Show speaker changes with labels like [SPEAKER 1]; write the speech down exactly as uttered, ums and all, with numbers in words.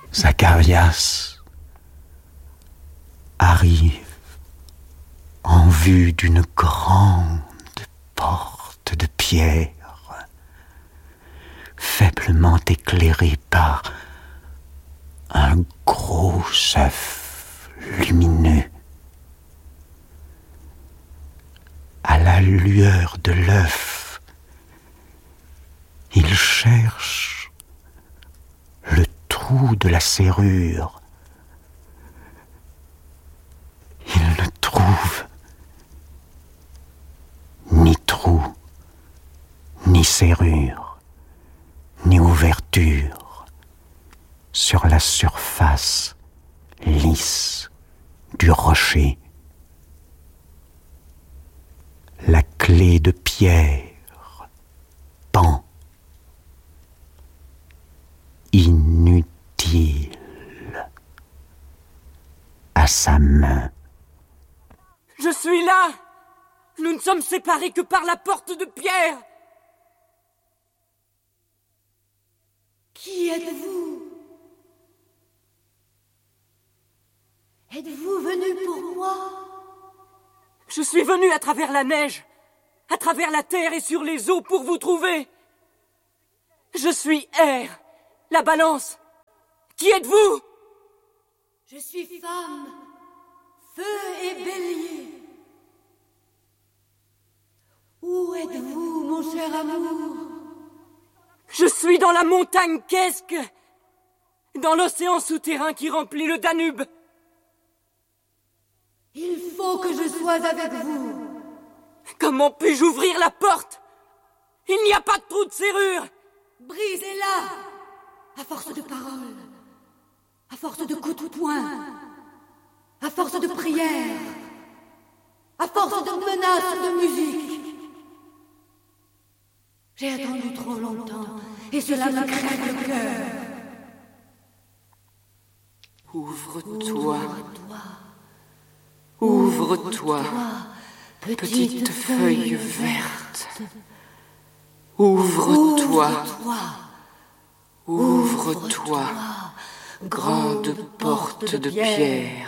[SPEAKER 1] Zacharias arrive en vue d'une grande porte de pierre, faiblement éclairée par un gros œuf lumineux. À la lueur de l'œuf, il cherche le trou de la serrure. Il ne trouve ni trou, ni serrure, ni ouverture sur la surface lisse du rocher. La clé de pierre pend, inutile, à sa main.
[SPEAKER 2] Je suis là! Nous ne sommes séparés que par la porte de pierre!
[SPEAKER 3] Qui êtes-vous? Êtes-vous venu pour moi?
[SPEAKER 2] Je suis venu à travers la neige, à travers la terre et sur les eaux pour vous trouver. Je suis Air, la balance. Qui êtes-vous?
[SPEAKER 3] Je suis femme, feu et bélier. Où êtes-vous, mon cher amour?
[SPEAKER 2] Je suis dans la montagne qu'est-ce dans l'océan souterrain qui remplit le Danube.
[SPEAKER 3] Il faut que je sois avec vous.
[SPEAKER 2] Comment puis-je ouvrir la porte? Il n'y a pas de trou de serrure.
[SPEAKER 3] Brisez-la, à force de paroles, à force de coups de poing, à force de prières, à force de menaces de musique. J'ai attendu trop longtemps, et cela me crève le cœur.
[SPEAKER 2] Ouvre-toi. Ouvre-toi, petite feuille verte. Ouvre-toi. Ouvre-toi, grande porte de pierre.